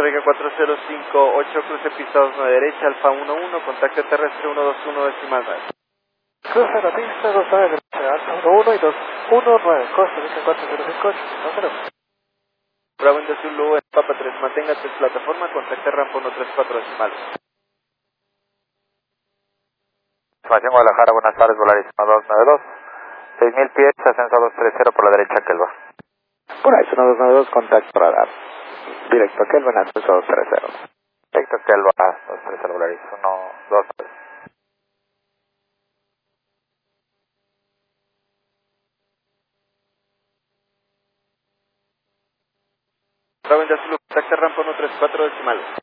Rica 4058, cruce pista 29 derecha, Alfa 11, contacto terrestre 121 decimal 9. Cruce la pista 29 derecha, Alfa 11 y 219, Costa Rica 4058, número. Bravo Indio Zulu, Papa 3, manténgase en plataforma, contacte rampa 134 decimal. Información Guadalajara, buenas tardes, Volaris 292, 6000 pies, ascenso 230 por la derecha, Kelva. Volaris 1292, contacto radar. Directo a Kelvin, ascenso 230. Directo Kelva, 230 Volaris 123. Bravo Indio Zulu, contacte rampa 134 decimal.